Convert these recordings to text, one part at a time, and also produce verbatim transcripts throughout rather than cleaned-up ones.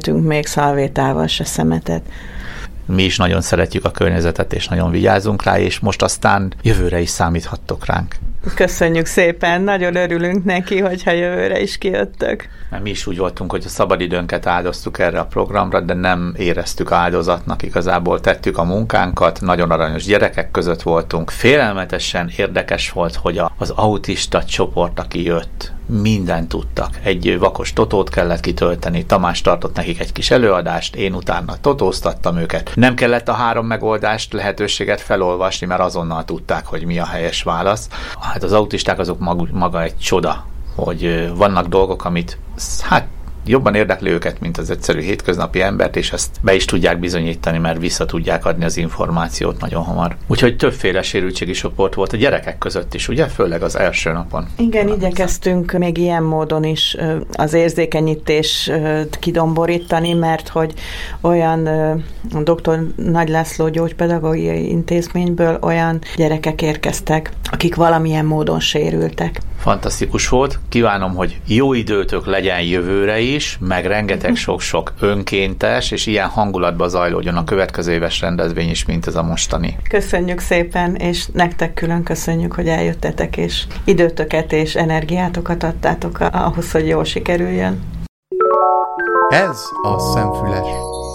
még szalvétával se szemetet. Mi is nagyon szeretjük a környezetet, és nagyon vigyázunk rá, és most aztán jövőre is számíthattok ránk. Köszönjük szépen, nagyon örülünk neki, hogyha jövőre is kijöttök. Mi is úgy voltunk, hogy a szabadidőnket áldoztuk erre a programra, de nem éreztük áldozatnak, igazából tettük a munkánkat, nagyon aranyos gyerekek között voltunk. Félelmetesen érdekes volt, hogy az autista csoport, aki jött, mindent tudtak. Egy vakos totót kellett kitölteni, Tamás tartott nekik egy kis előadást, én utána totóztattam őket. Nem kellett a három megoldást, lehetőséget felolvasni, mert azonnal tudták, hogy mi a helyes válasz. Hát az autisták azok maga, maga egy csoda, hogy vannak dolgok, amit hát jobban érdekli őket, mint az egyszerű hétköznapi embert, és ezt be is tudják bizonyítani, mert vissza tudják adni az információt nagyon hamar. Úgyhogy többféle sérültségi csoport volt a gyerekek között is, ugye? Főleg az első napon. Igen, igyekeztünk még ilyen módon is az érzékenyítést kidomborítani, mert hogy olyan doktor Nagy László gyógypedagógiai intézményből olyan gyerekek érkeztek, akik valamilyen módon sérültek. Fantasztikus volt. Kívánom, hogy jó időtök legyen jövőre is, meg rengeteg sok-sok önkéntes, és ilyen hangulatba zajlódjon a következő éves rendezvény is, mint ez a mostani. Köszönjük szépen, és nektek külön köszönjük, hogy eljöttetek, és időtöket és energiátokat adtátok ahhoz, hogy jól sikerüljön. Ez a Szemfüles.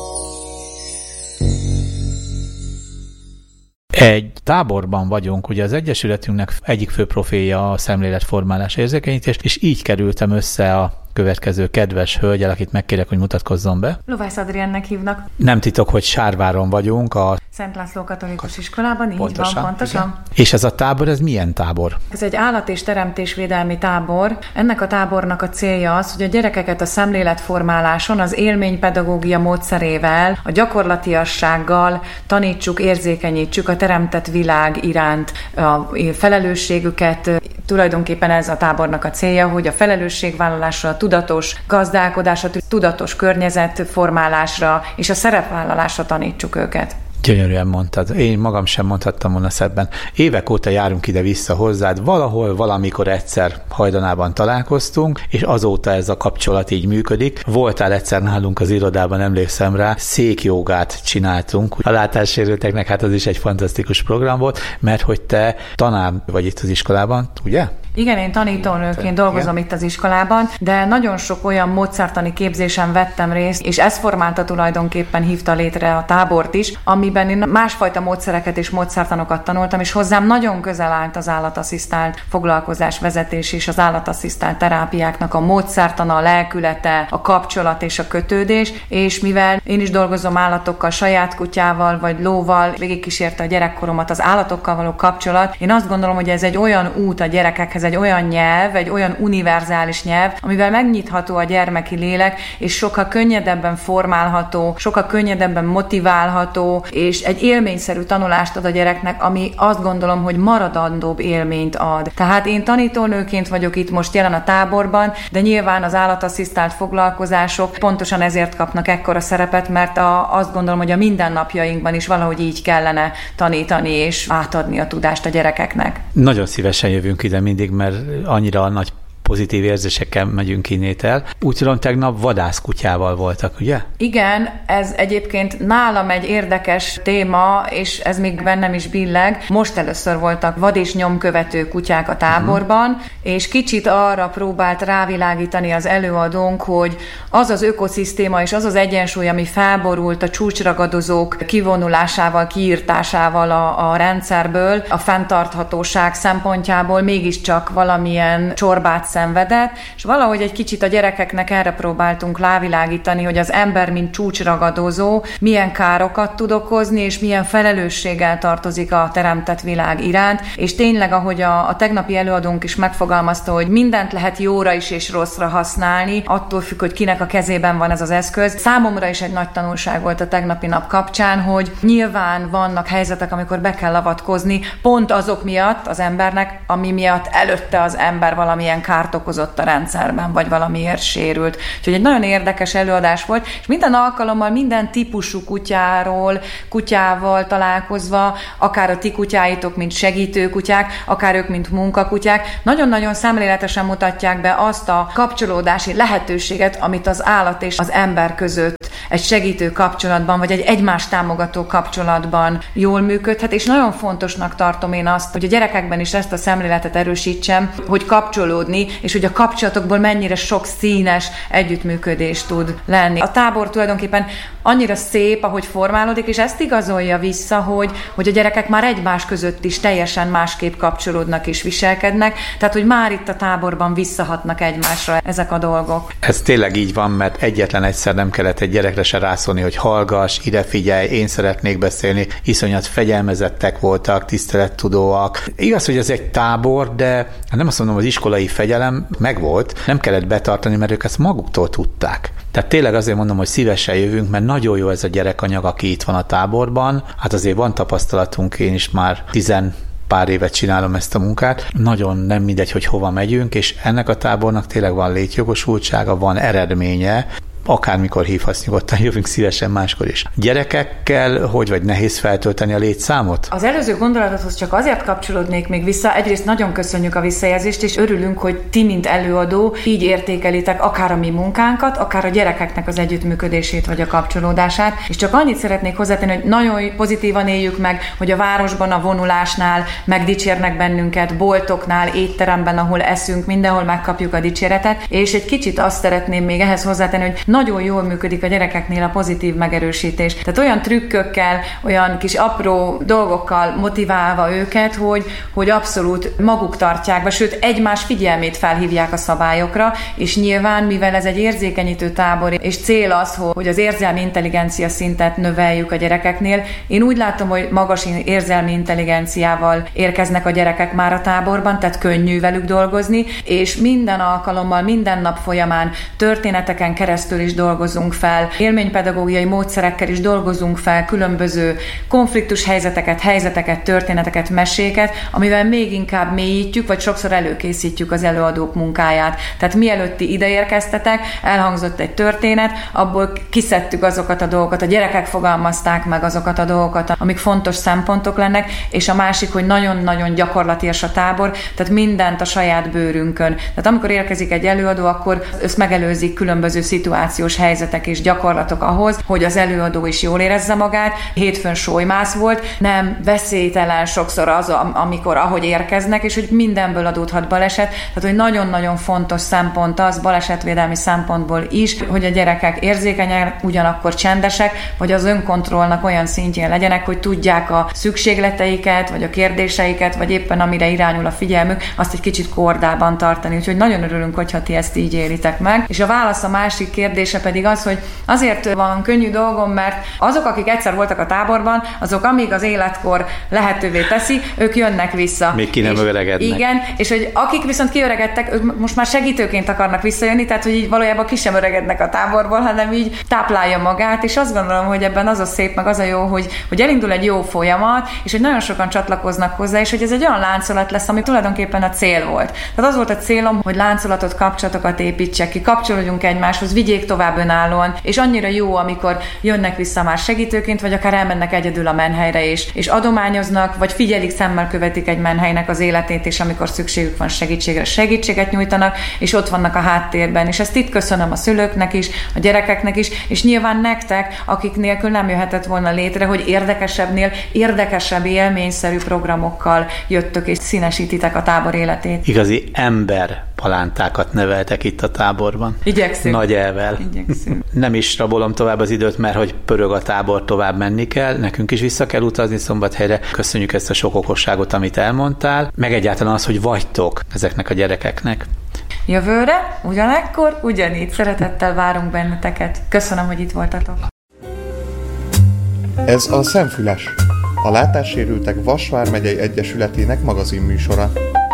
Egy táborban vagyunk, ugye az Egyesületünknek egyik fő profilja a szemléletformálás érzékenyítés, és így kerültem össze a következő kedves hölgyel, akit megkérek, hogy mutatkozzon be. Lovász Adriennek hívnak. Nem titok, hogy Sárváron vagyunk, a Szent László Katolikus Iskolában, így pontosan, van, pontosan. Igen. És ez a tábor, ez milyen tábor? Ez egy állat- és teremtésvédelmi tábor. Ennek a tábornak a célja az, hogy a gyerekeket a szemléletformáláson az élménypedagógia módszerével, a gyakorlatiassággal tanítsuk, érzékenyítsük a teremtett világ iránt a felelősségüket. Tulajdonképpen ez a tábornak a célja, hogy a felelősségvállalásra, a tudatos gazdálkodásra, a tudatos környezetformálásra és a szerepvállalásra tanítsuk őket. Gyönyörűen mondtad. Én magam sem mondhattam volna szebben. Évek óta járunk ide-vissza hozzád, valahol, valamikor egyszer hajdanában találkoztunk, és azóta ez a kapcsolat így működik. Voltál egyszer nálunk az irodában, emlékszem rá, székjogát csináltunk. A látássérülteknek hát az is egy fantasztikus program volt, mert hogy te tanár vagy itt az iskolában, ugye? Igen, én tanítónőként dolgozom Igen. itt az iskolában, de nagyon sok olyan módszertani képzésen vettem részt, és ez formálta tulajdonképpen, hívta létre a tábort is, amiben én másfajta módszereket és módszertanokat tanultam, és hozzám nagyon közel állt az állatasszisztált foglalkozás vezetés és az állatasszisztált terápiáknak a módszertana, a lelkülete, a kapcsolat és a kötődés, és mivel én is dolgozom állatokkal, saját kutyával vagy lóval, végigkísérte a gyerekkoromat az állatokkal való kapcsolat, én azt gondolom, hogy ez egy olyan út a gyerekekhez, egy olyan nyelv, egy olyan univerzális nyelv, amivel megnyitható a gyermeki lélek, és sokkal könnyedebben formálható, sokkal könnyedebben motiválható, és egy élményszerű tanulást ad a gyereknek, ami azt gondolom, hogy maradandóbb élményt ad. Tehát én tanítónőként vagyok itt most jelen a táborban, de nyilván az állatasszisztált foglalkozások pontosan ezért kapnak ekkora szerepet, mert a, azt gondolom, hogy a mindennapjainkban is valahogy így kellene tanítani és átadni a tudást a gyerekeknek. Nagyon szívesen jövünk ide mindig, mert annyira nagy pozitív érzésekkel megyünk innét el. Úgy tudom, tegnap vadászkutyával voltak, ugye? Igen, ez egyébként nálam egy érdekes téma, és ez még bennem is billeg. Most először voltak vad- és nyomkövető kutyák a táborban, uh-huh. és kicsit arra próbált rávilágítani az előadónk, hogy az az ökoszisztéma és az az egyensúly, ami felborult a csúcsragadozók kivonulásával, kiírtásával a, a rendszerből, a fenntarthatóság szempontjából mégiscsak valamilyen csorbát szenvedett, és valahogy egy kicsit a gyerekeknek erre próbáltunk rávilágítani, hogy az ember, mint csúcsragadozó, milyen károkat tud okozni, és milyen felelősséggel tartozik a teremtett világ iránt, és tényleg, ahogy a, a tegnapi előadónk is megfogalmazta, hogy mindent lehet jóra is és rosszra használni, attól függ, hogy kinek a kezében van ez az eszköz. Számomra is egy nagy tanulság volt a tegnapi nap kapcsán, hogy nyilván vannak helyzetek, amikor be kell avatkozni, pont azok miatt az embernek, ami miatt előtte az ember valamilyen kárt kárt okozott a rendszerben, vagy valamiért sérült. Úgyhogy egy nagyon érdekes előadás volt, és minden alkalommal minden típusú kutyáról, kutyával találkozva, akár a ti kutyáitok, mint segítő kutyák, akár ők, mint munkakutyák, nagyon-nagyon szemléletesen mutatják be azt a kapcsolódási lehetőséget, amit az állat és az ember között egy segítő kapcsolatban, vagy egy egymást támogató kapcsolatban jól működhet, és nagyon fontosnak tartom én azt, hogy a gyerekekben is ezt a szemléletet erősítsem, hogy kapcsolódni, és hogy a kapcsolatokból mennyire sok színes együttműködés tud lenni. A tábor tulajdonképpen annyira szép, ahogy formálódik, és ezt igazolja vissza, hogy, hogy a gyerekek már egymás között is teljesen másképp kapcsolódnak és viselkednek, tehát hogy már itt a táborban visszahatnak egymásra ezek a dolgok. Ez tényleg így van, mert egyetlen egyszer nem kellett egy gyerekre se rászólni, hogy hallgass, ide figyelj, én szeretnék beszélni, iszonyat fegyelmezettek voltak, tisztelettudóak. Igaz, hogy ez egy tábor, de nem azt mondom, az iskolai fegyelem megvolt, nem kellett betartani, mert ők ezt maguktól tudták. Tehát tényleg azért mondom, hogy szívesen jövünk, mert nagyon jó ez a gyerekanyag, aki itt van a táborban. Hát azért van tapasztalatunk, én is már tizen pár évet csinálom ezt a munkát. Nagyon nem mindegy, hogy hova megyünk, és ennek a tábornak tényleg van létjogosultsága, van eredménye. Akármikor hívhatsz, nyugodtan jövünk szívesen máskor is. Gyerekekkel hogy vagy nehéz feltölteni a létszámot? Az előző gondolathoz csak azért kapcsolódnék még vissza. Egyrészt nagyon köszönjük a visszajelzést, és örülünk, hogy ti, mint előadó, így értékelitek akár a mi munkánkat, akár a gyerekeknek az együttműködését vagy a kapcsolódását. És csak annyit szeretnék hozzátenni, hogy nagyon pozitívan éljük meg, hogy a városban, a vonulásnál megdicsérnek bennünket, boltoknál, étteremben, ahol eszünk, mindenhol megkapjuk a dicséretet. És egy kicsit azt szeretném még ehhez hozzátenni, hogy nagyon jól működik a gyerekeknél a pozitív megerősítés. Tehát olyan trükkökkel, olyan kis apró dolgokkal motiválva őket, hogy, hogy abszolút maguk tartják be, sőt egymás figyelmét felhívják a szabályokra, és nyilván, mivel ez egy érzékenyítő tábor, és cél az, hogy az érzelmi intelligencia szintet növeljük a gyerekeknél, én úgy látom, hogy magas érzelmi intelligenciával érkeznek a gyerekek már a táborban, tehát könnyű velük dolgozni, és minden alkalommal, minden nap folyamán történeteken keresztül is dolgozunk fel, élménypedagógiai módszerekkel is dolgozunk fel különböző konfliktus helyzeteket, helyzeteket, történeteket, meséket, amivel még inkább mélyítjük, vagy sokszor előkészítjük az előadók munkáját. Tehát mielőtt ti ide érkeztetek, elhangzott egy történet, abból kiszedtük azokat a dolgokat, a gyerekek fogalmazták meg azokat a dolgokat, amik fontos szempontok lennek, és a másik, hogy nagyon-nagyon gyakorlatias a tábor, tehát mindent a saját bőrünkön. Tehát amikor érkezik egy előadó, akkor ezt megelőzik különböző szituációk, helyzetek és gyakorlatok ahhoz, hogy az előadó is jól érezze magát. Hétfőn sólymász volt, nem veszélytelen sokszor az, amikor ahogy érkeznek, és hogy mindenből adódhat baleset. Tehát, hogy nagyon-nagyon fontos szempont az, balesetvédelmi szempontból is, hogy a gyerekek érzékenyek, ugyanakkor csendesek, vagy az önkontrollnak olyan szintjén legyenek, hogy tudják a szükségleteiket, vagy a kérdéseiket, vagy éppen amire irányul a figyelmük, azt egy kicsit kordában tartani. Úgyhogy nagyon örülünk, hogyha ti ezt így élitek meg. És a válasz a másik kérdése pedig az, hogy azért van könnyű dolgom, mert azok, akik egyszer voltak a táborban, azok amíg az életkor lehetővé teszi, ők jönnek vissza. Még ki nem és öregednek. Igen, és hogy akik viszont kiöregedtek, ők most már segítőként akarnak visszajönni, tehát hogy így valójában ki sem öregednek a táborból, hanem így táplálja magát, és azt gondolom, hogy ebben az a szép, meg az a jó, hogy, hogy elindul egy jó folyamat, és hogy nagyon sokan csatlakoznak hozzá, és hogy ez egy olyan láncolat lesz, ami tulajdonképpen a cél volt. Tehát az volt a célom, hogy láncolatot, kapcsolatokat építsek ki, kapcsolódjunk egymáshoz, vigyék tovább önállóan, és annyira jó, amikor jönnek vissza már segítőként, vagy akár elmennek egyedül a menhelyre, és, és adományoznak, vagy figyelik, szemmel követik egy menhelynek az életét, és amikor szükségük van segítségre, segítséget nyújtanak, és ott vannak a háttérben. És ezt itt köszönöm a szülőknek is, a gyerekeknek is, és nyilván nektek, akik nélkül nem jöhetett volna létre, hogy érdekesebbnél érdekesebb élményszerű programokkal jöttök, és színesítitek a tábor életét. Igazi ember palántákat neveltek itt a táborban. Igyekszünk. Nagy elvel. Igyekszünk. Nem is rabolom tovább az időt, mert hogy pörög a tábor, tovább menni kell. Nekünk is vissza kell utazni Szombathelyre. Köszönjük ezt a sok okosságot, amit elmondtál. Meg egyáltalán az, hogy vagytok ezeknek a gyerekeknek. Jövőre, ugyanekkor, ugyanígy. Szeretettel várunk benneteket. Köszönöm, hogy itt voltatok. Ez a Szemfüles, a Látássérültek Vas vármegyei Egyesületének magazinműsora.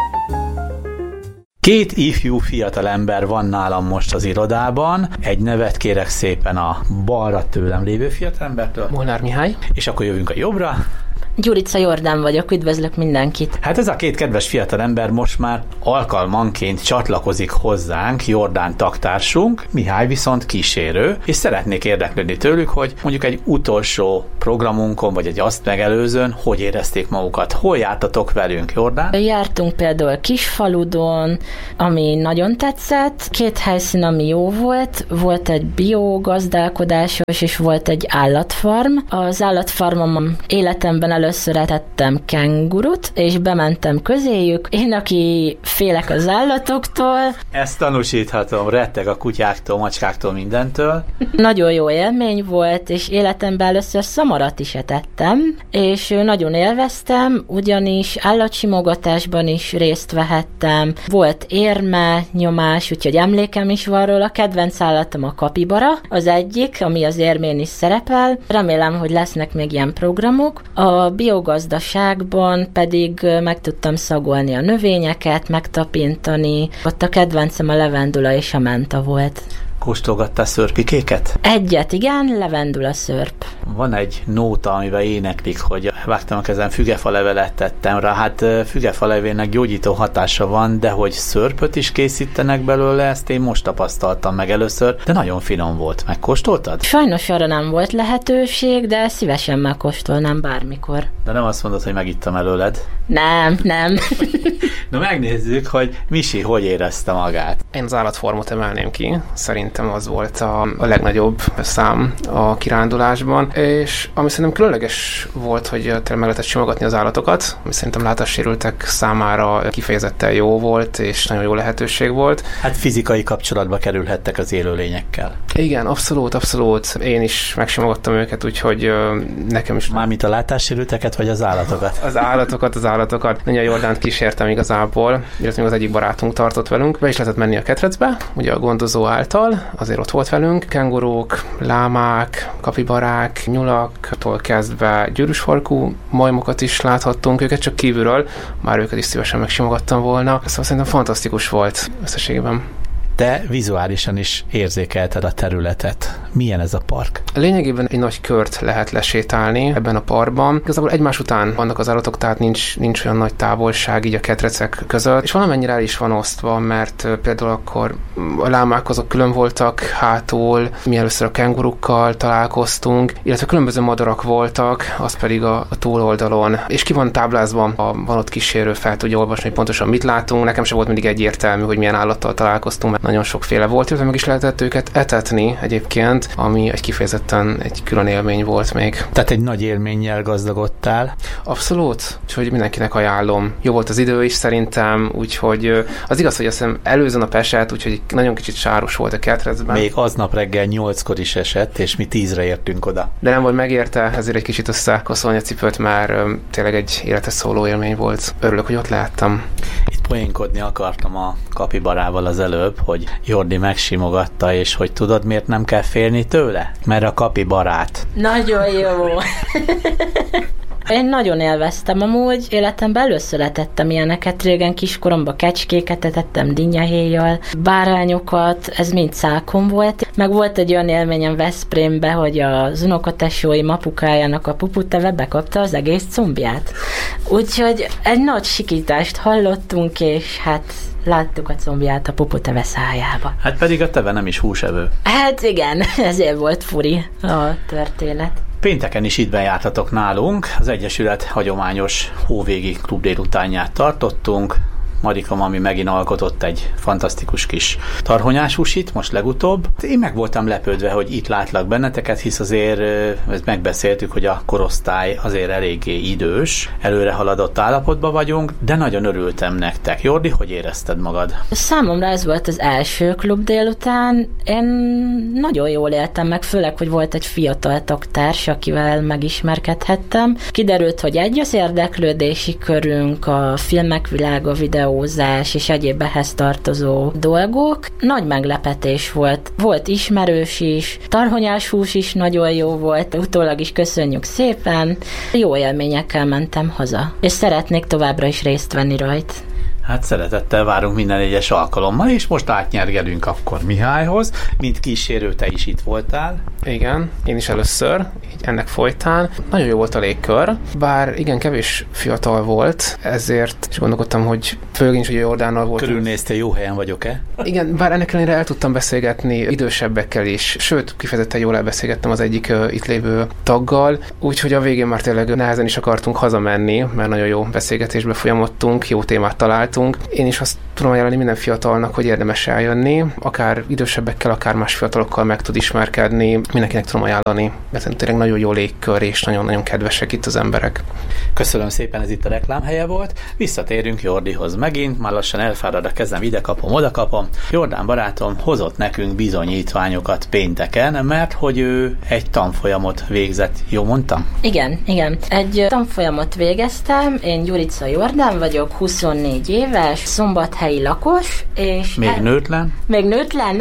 Két ifjú fiatalember van nálam most az irodában. Egy nevet kérek szépen a balra tőlem lévő fiatalembertől. Molnár Mihály. És akkor jövünk a jobbra. Gyurica Jordán vagyok, üdvözlök mindenkit. Hát ez a két kedves fiatal ember most már alkalmanként csatlakozik hozzánk, Jordán taktársunk, Mihály viszont kísérő, és szeretnék érdeklődni tőlük, hogy mondjuk egy utolsó programunkon, vagy egy azt megelőzőn, hogy érezték magukat. Hol jártatok velünk, Jordán? Jártunk például Kisfaludon, ami nagyon tetszett, két helyszín, ami jó volt, volt egy biogazdálkodásos, és volt egy állatfarm. Az állatfarmon életemben először etettem kengurut, és bementem közéjük. Én, aki félek az állatoktól. Ezt tanúsíthatom, retteg a kutyáktól, macskáktól, mindentől. Nagyon jó élmény volt, és életemben először szamarat is etettem, és nagyon élveztem, ugyanis állatsimogatásban is részt vehettem. Volt érme, nyomás, úgyhogy emlékem is van róla. Kedvenc állatom a kapibara, az egyik, ami az érmén is szerepel. Remélem, hogy lesznek még ilyen programok. A biogazdaságban pedig meg tudtam szagolni a növényeket, megtapintani. Ott a kedvencem a levendula és a menta volt. Kóstolgattál szörpikéket? Egyet, igen, levendula szörp. Van egy nóta, amivel éneklik, hogy vágtam a kezem, fügefalevelet tettem rá. Hát fügefalevének gyógyító hatása van, de hogy szörpöt is készítenek belőle, ezt én most tapasztaltam meg először, de nagyon finom volt. Megkóstoltad? Sajnos arra nem volt lehetőség, de szívesen megkóstolnám bármikor. De nem azt mondod, hogy megittam előled? Nem, nem. Na megnézzük, hogy Misi hogy érezte magát. Én az állatformot emelném ki. Szerintem az volt a, a legnagyobb szám a kirándulásban, és ami szerintem különleges volt, hogy tényleg meg lehetett simogatni az állatokat, ami szerintem látássérültek számára kifejezetten jó volt, és nagyon jó lehetőség volt. Hát fizikai kapcsolatba kerülhettek az élőlényekkel. Igen, abszolút, abszolút. Én is megsimogattam őket, úgyhogy nekem is... Mármint a látássérülteket, vagy az állatokat? Az állatokat, az állatokat. Nagyon Jordánt kísértem igazából, illetve még az egyik barátunk tartott velünk. Be is lehetett menni a ketrecbe, ugye a gondozó által, azért ott volt velünk. Kenguruk, lámák, kapibarák, nyulaktól kezdve gyűrűsfarkú majmokat is láthattunk, őket csak kívülről, már őket is szívesen megsimogattam volna. Szóval szerintem fantasztikus volt összességében. Te vizuálisan is érzékelted a területet. Milyen ez a park? Lényegében egy nagy kört lehet lesétálni ebben a parkban. Igazából egymás után vannak az állatok, tehát nincs, nincs olyan nagy távolság így a ketrecek között, és valamennyire el is van osztva, mert például akkor a lámák azok külön voltak hátul, mi először a kengurukkal találkoztunk, illetve különböző madarak voltak, az pedig a, a túloldalon. És ki van táblázva, a van ott kísérő fel tudja olvasni, hogy pontosan mit látunk. Nekem sem volt mindig egyértelmű, hogy milyen állattal találkoztunk, mert nagyon sokféle volt, illetve meg is lehetett őket etetni egyébként, ami egy kifejezetten egy külön élmény volt még. Tehát egy nagy élménnyel gazdagodtál. Abszolút, úgyhogy mindenkinek ajánlom. Jó volt az idő is szerintem, úgyhogy az igaz, hogy azt hiszem előző nap esett, úgyhogy nagyon kicsit sáros volt a ketrecben. Még aznap reggel nyolckor is esett, és mi tízre értünk oda. De nem volt megérte, ezért egy kicsit összekoszolni a cipőt, már tényleg egy életes szóló élmény volt. Örülök, hogy ott lehettem. Itt poénkodni akartam a kapibarával az előbb, hogy Jordi megsimogatta, és hogy tudod, miért nem kell félni tőle? Mert a kapibarát. Nagyon jó. Én nagyon élveztem amúgy, életemben először etettem ilyeneket, régen kiskoromban kecskéket etettem dinnyehéjjal, bárányokat, ez mind szákon volt. Meg volt egy olyan élményem Veszprémbe, hogy az unokatesóim apukájának a puputeve bekapta az egész combját. Úgyhogy egy nagy sikítást hallottunk, és hát láttuk a combját a puputeve szájába. Hát pedig a teve nem is húsevő. Hát igen, ezért volt furi a történet. Pénteken is itt bejártatok nálunk, az Egyesület hagyományos hóvégi klub délutánját tartottunk. Marika mami megint alkotott egy fantasztikus kis tarhonyás húsit, most legutóbb. Én meg voltam lepődve, hogy itt látlak benneteket, hisz azért ezt megbeszéltük, hogy a korosztály azért eléggé idős, előre haladott állapotban vagyunk, de nagyon örültem nektek. Jordi, hogy érezted magad? Számomra ez volt az első klub délután. Én nagyon jól éltem meg, főleg, hogy volt egy fiatal tagtárs, akivel megismerkedhettem. Kiderült, hogy egy az érdeklődési körünk, a filmek világa, videó, és egyéb ehhez tartozó dolgok. Nagy meglepetés volt. Volt ismerős is, tarhonyás hús is nagyon jó volt, utólag is köszönjük szépen. Jó élményekkel mentem haza, és szeretnék továbbra is részt venni rajta. Hát szeretettel várunk minden egyes alkalommal, és most átnyergelünk akkor Mihályhoz, mint kísérő te is itt voltál. Igen, én is először, így ennek folytán. Nagyon jó volt a légkör, bár igen, kevés fiatal volt, ezért is gondolkodtam, hogy főleg is, hogy Jordánnal volt. Körülnéztél, jó helyen vagyok-e? Igen, bár ennek ellenére el tudtam beszélgetni idősebbekkel is, sőt, kifejezetten jól elbeszélgettem az egyik uh, itt lévő taggal, úgyhogy a végén már tényleg nehezen is akartunk hazamenni, mert nagyon jó beszélgetésbe folyamodtunk, jó témát találtunk. Én is azt tudom ajánlani minden fiatalnak, hogy érdemes eljönni, akár idősebbekkel, akár más fiatalokkal meg tud ismerkedni, mindenkinek tudom ajánlani, mert tényleg nagyon jó légkör, és nagyon-nagyon kedvesek itt az emberek. Köszönöm szépen, ez itt a reklámhelye volt. Visszatérünk Jordihoz megint, már lassan elfárad a kezem, ide kapom, oda kapom. Jordán barátom hozott nekünk bizonyítványokat pénteken, mert hogy ő egy tanfolyamot végzett. Jó mondtam? Igen, igen. Egy tanfolyamot végeztem, én Gyurica Jordán vagyok, huszonnégy éves, szombathelyi lakos, és... Még el... nőtlen? Még nőtlen?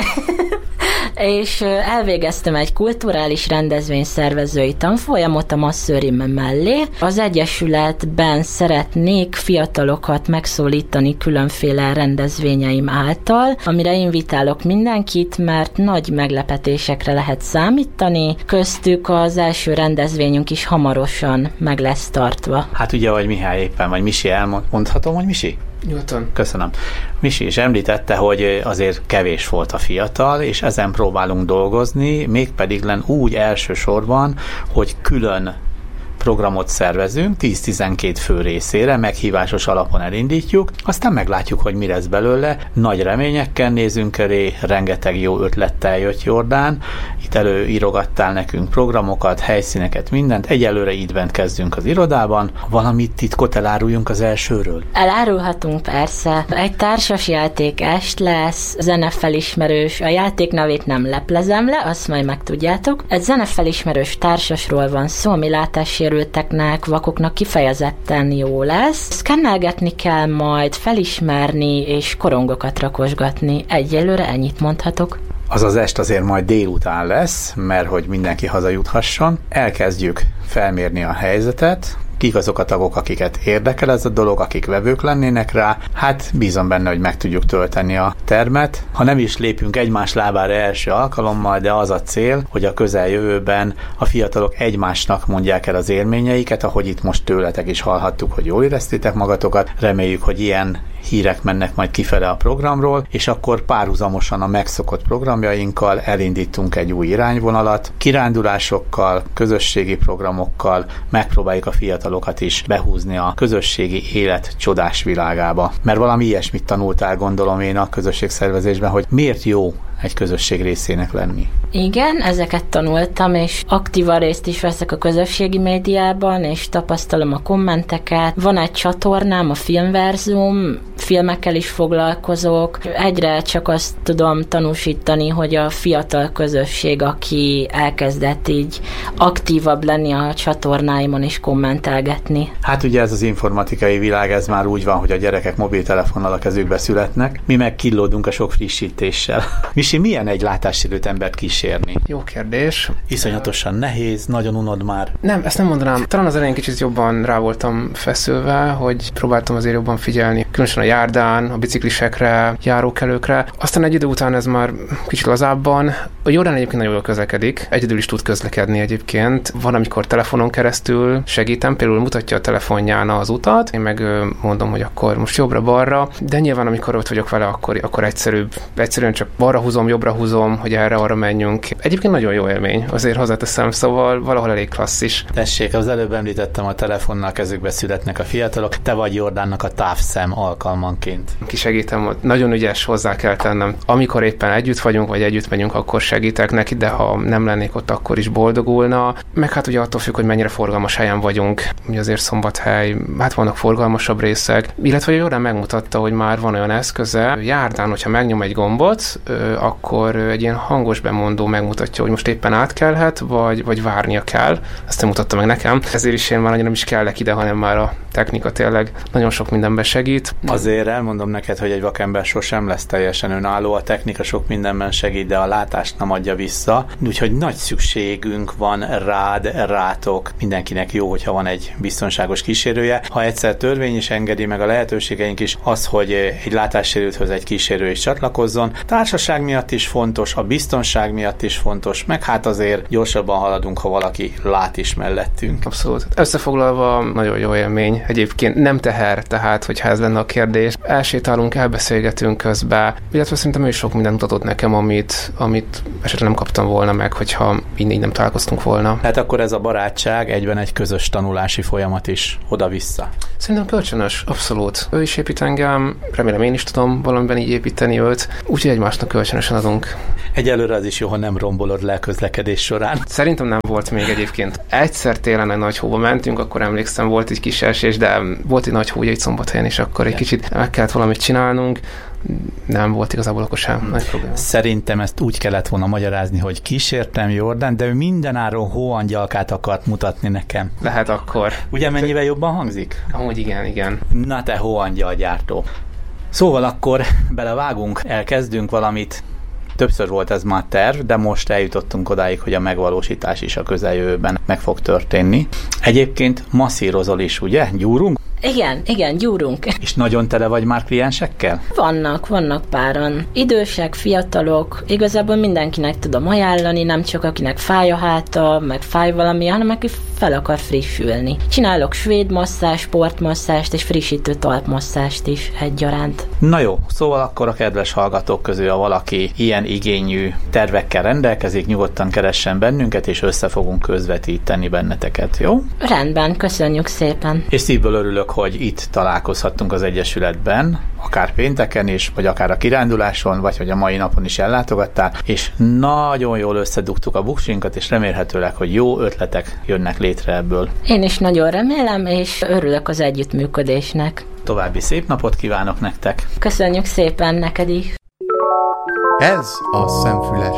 és elvégeztem egy kulturális rendezvényszervezői tanfolyamot a masszőrim mellé. Az Egyesületben szeretnék fiatalokat megszólítani különféle rendezvényeim által, amire invitálok mindenkit, mert nagy meglepetésekre lehet számítani. Köztük az első rendezvényünk is hamarosan meg lesz tartva. Hát ugye, ahogy Mihály éppen, vagy Misi elmondhatom, hogy Misi? Nyugodtan. Köszönöm. Misi is említette, hogy azért kevés volt a fiatal, és ezen próbálunk dolgozni, mégpedig len úgy elsősorban, hogy külön programot szervezünk, tíz-tizenkét fő részére, meghívásos alapon elindítjuk, aztán meglátjuk, hogy mi lesz belőle. Nagy reményekkel nézünk elé, rengeteg jó ötlettel jött Jordán, itt előírogattál nekünk programokat, helyszíneket, mindent, egyelőre így bent kezdünk az irodában. Valamit titkot eláruljunk az elsőről? Elárulhatunk persze. Egy társas játék est lesz, zenefelismerős, a játék nevét nem leplezem le, azt majd megtudjátok. Egy zenefelismerős társasról van szó, ami látássérülteknek, vakoknak kifejezetten jó lesz. Szkennelgetni kell majd, felismerni és korongokat rakosgatni. Egyelőre ennyit mondhatok. Az az est azért majd délután lesz, mert hogy mindenki hazajuthasson. Elkezdjük felmérni a helyzetet, kik azok a tagok, akiket érdekel ez a dolog, akik vevők lennének rá. Hát bízom benne, hogy meg tudjuk tölteni a termet. Ha nem is lépünk egymás lábára első alkalommal, de az a cél, hogy a közeljövőben a fiatalok egymásnak mondják el az élményeiket, ahogy itt most tőletek is hallhattuk, hogy jól éreztétek magatokat. Reméljük, hogy ilyen hírek mennek majd kifele a programról, és akkor párhuzamosan a megszokott programjainkkal elindítunk egy új irányvonalat, kirándulásokkal, közösségi programokkal megpróbáljuk a fiatalokat is behúzni a közösségi élet csodás világába. Mert valami ilyesmit tanultál, gondolom én, a közösségszervezésben, hogy miért jó egy közösség részének lenni. Igen, ezeket tanultam, és aktívan részt is veszek a közösségi médiában, és tapasztalom a kommenteket. Van egy csatornám, a Filmverzum, filmekkel is foglalkozok. Egyre csak azt tudom tanúsítani, hogy a fiatal közösség, aki elkezdett így aktívabb lenni a csatornáimon és kommentelgetni. Hát ugye ez az informatikai világ, ez már úgy van, hogy a gyerekek mobiltelefonnal a kezükbe születnek, mi meg killódunk a sok frissítéssel. Misi, milyen egy látássérült embert kísérni? Jó kérdés. Iszonyatosan nehéz, nagyon unod már. Nem, ezt nem mondanám. Talán az elején kicsit jobban rá voltam feszülve, hogy próbáltam azért jobban figyelni. Különösen a járdán, a biciklisekre, járókelőkre. Aztán egy idő után ez már kicsit lazábban. A Jordán egyébként nagyon jól közlekedik. Egyedül is tud közlekedni egyébként. Van, amikor telefonon keresztül segítem, például mutatja a telefonján az utat, én meg mondom, hogy akkor most jobbra-balra, de nyilván amikor ott vagyok vele, akkor, akkor egyszerűbb, egyszerűen csak balra húzom, jobbra húzom, hogy erre-arra menjünk. Egyébként nagyon jó élmény, azért hozzáteszem, szóval valahol elég klasszis. Tessék, az előbb említettem, a telefonnal kezükbe születnek a fiatalok, te vagy Jordánnak a távszem alkalmanként. Kisegítem, nagyon ügyes, hozzá kell tennem. Amikor éppen együtt vagyunk, vagy együtt megyünk, akkor segítek neki, de ha nem lennék ott, akkor is boldogulna. Meg hát ugye attól függ, hogy mennyire forgalmas helyen vagyunk. Ugye azért Szombathely, hát vannak forgalmasabb részek. Illetve Jordán megmutatta, hogy már van olyan eszköze. Járdán, hogyha megnyom egy gombot, akkor egy ilyen hangos bemondó megmutatja, hogy most éppen átkelhet, vagy, vagy várnia kell. Ezt nem mutatta meg nekem. Ezért is én már annyira nem is kellek ide, hanem már a technika tényleg nagyon sok mindenben segít. Azért elmondom neked, hogy egy vakember sosem lesz teljesen önálló, a technika sok mindenben segít, de a látást nem adja vissza. Úgyhogy nagy szükségünk van van rád, rátok, mindenkinek jó, hogyha van egy biztonságos kísérője. Ha egyszer törvény is engedi, meg a lehetőségeink is az, hogy egy látássérülthöz egy kísérő is csatlakozzon. Társaság miatt is fontos, a biztonság miatt is fontos, meg hát azért gyorsabban haladunk, ha valaki lát is mellettünk. Abszolút. Összefoglalva nagyon jó élmény. Egyébként nem teher, tehát hogyha ez lenne a kérdés. Elsétálunk, elbeszélgetünk közben, illetve szerintem ő is sok mindent mutatott nekem, amit, amit esetleg nem kaptam volna meg, hogyha így, így nem találkoztunk volna. Hát akkor ez a barátság egyben egy közös tanulási folyamat is oda-vissza. Szerintem kölcsönös, abszolút. Ő is épít engem, remélem én is tudom valamiben így építeni őt, úgyhogy egymásnak kölcsönösen adunk. Egyelőre az is jó, ha nem rombolod le a közlekedés során. Szerintem nem volt még egyébként. Egyszer télen egy nagy hóba mentünk, akkor emlékszem, volt egy kis esés, de volt egy nagy hó egy Szombathelyen, és akkor egy kicsit meg kellett valamit csinálnunk. Nem volt igazából akkor sem nagy probléma. Szerintem ezt úgy kellett volna magyarázni, hogy kísértem Jordán, de ő mindenáron hóangyalkát akart mutatni nekem. Lehet akkor. Ugye mennyivel jobban hangzik? Amúgy igen, igen. Na te hóangyalgyártó. Szóval akkor belevágunk, elkezdünk valamit. Többször volt ez már terv, de most eljutottunk odáig, hogy a megvalósítás is a közeljövőben meg fog történni. Egyébként masszírozol is, ugye? Gyúrunk? Igen, igen, gyúrunk. És nagyon tele vagy már kliensekkel? Vannak, vannak páran. Idősek, fiatalok, igazából mindenkinek tudom ajánlani, nem csak akinek fáj a háta, meg fáj valami, hanem aki fel akar frissülni. Csinálok svéd masszás, sportmasszást és frissítő talpmasszást is egyaránt. Na jó, szóval akkor a kedves hallgatók közül, ha valaki ilyen igényű tervekkel rendelkezik, nyugodtan keressen bennünket, és össze fogunk közvetíteni benneteket, jó? Rendben, köszönjük szépen. És szívből örülök, hogy itt találkozhattunk az Egyesületben, akár pénteken is, vagy akár a kiránduláson, vagy hogy a mai napon is ellátogattál, és nagyon jól összedugtuk a buksinkat, és remélhetőleg, hogy jó ötletek jönnek létre ebből. Én is nagyon remélem, és örülök az együttműködésnek. További szép napot kívánok nektek! Köszönjük szépen neked is! Ez a Szemfüles.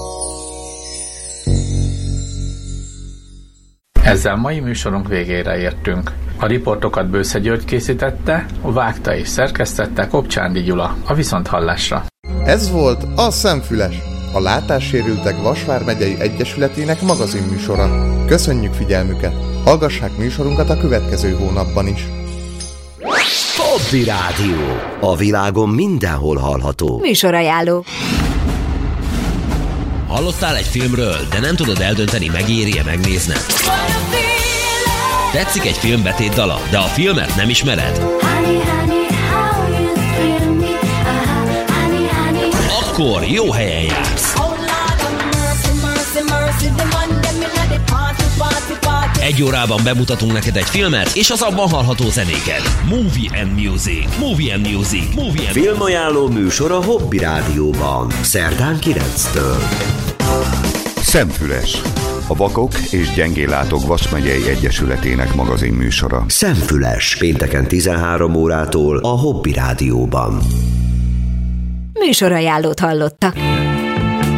Ezzel mai műsorunk végére értünk. A riportokat Bősze György készítette, vágta és szerkesztette Kopcsándi Gyula. A viszonthallásra. Ez volt a Szemfüles, a Látássérültek Vas vármegyei Egyesületének magazinműsora. Köszönjük figyelmüket! Hallgassák műsorunkat a következő hónapban is. Hobby Rádió. A világon mindenhol hallható. Műsorajánló. Hallottál egy filmről, de nem tudod eldönteni, megéri-e megnézned? Tetszik egy film betétdala, de a filmet nem ismered? Akkor jó helyen jársz. Egy órában bemutatunk neked egy filmet, és az abban hallható zenéket. Movie and Music. Movie and Music. Movie and Filmajánló műsor a Hobby Rádióban. Szerdán kilenctől. Szemfüles. A Vakok és Gyengéllátók Vas megyei Egyesületének magazinműsora. Szemfüles. Pénteken tizenhárom órától a Hobby Rádióban. Műsorajánlót hallottak.